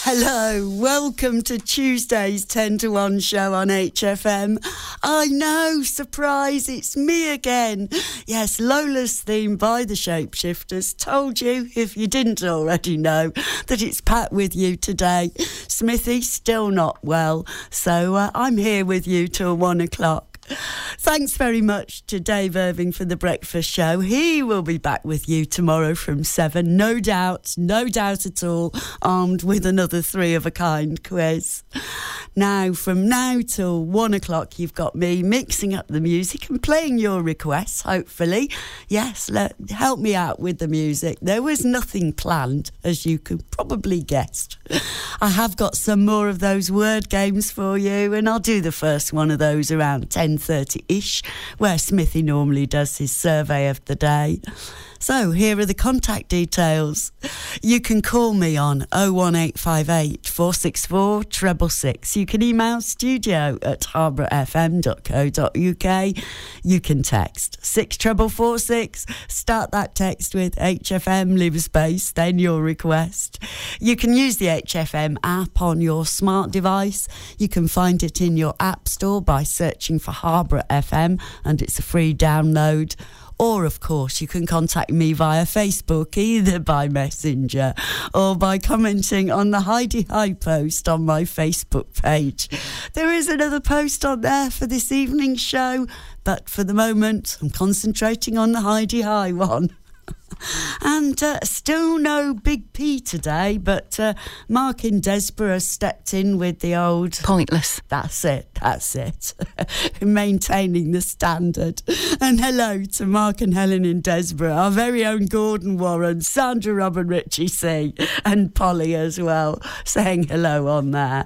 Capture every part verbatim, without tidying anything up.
Hello, welcome to Tuesday's ten to one show on H F M. I know, surprise, it's me again. Yes, Lola's theme by the Shapeshifters. Told you, if you didn't already know, that it's Pat with you today. Smithy still not well, so uh, I'm here with you till one o'clock. Thanks very much to Dave Irving for the breakfast show. He will be back with you tomorrow from seven, no doubt, no doubt at all, armed with another three of a kind quiz. Now, from now till one o'clock, you've got me mixing up the music and playing your requests, hopefully. Yes, let, help me out with the music. There was nothing planned, as you could probably guess. I have got some more of those word games for you, and I'll do the first one of those around ten thirty-ish, where Smithy normally does his survey of the day. So here are the contact details. You can call me on oh one eight five eight, four six four, six six six. You can email studio at harborough f m dot co dot u k. You can text six four four six. Start that text with H F M, leave a space, then your request. You can use the H F M app on your smart device. You can find it in your app store by searching for Harborough F M, and it's a free download. Or, of course, you can contact me via Facebook, either by Messenger or by commenting on the Heidi High post on my Facebook page. There is another post on there for this evening's show, but for the moment, I'm concentrating on the Heidi High one. And uh, still no Big P today, but uh, Mark in Desborough has stepped in with the old... Pointless. That's it, that's it. Maintaining the standard. And hello to Mark and Helen in Desborough, our very own Gordon Warren, Sandra, Rob and Richie C, and Polly as well, saying hello on that.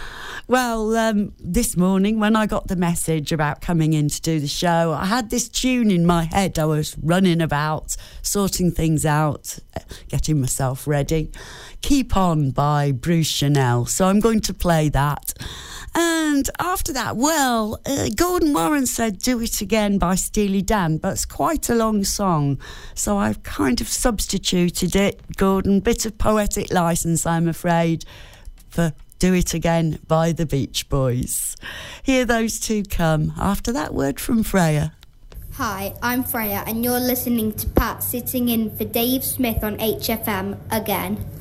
Well, um, this morning when I got the message about coming in to do the show, I had this tune in my head. I was running about, sorting things out, getting myself ready. Keep On by Bruce Chanel. So I'm going to play that. And after that, well, uh, Gordon Warren said Do It Again by Steely Dan, but it's quite a long song. So I've kind of substituted it, Gordon, bit of poetic license, I'm afraid, for Do It Again by the Beach Boys. Here those two come after that word from Freya. Hi, I'm Freya and you're listening to Pat sitting in for Dave Smith on H F M again.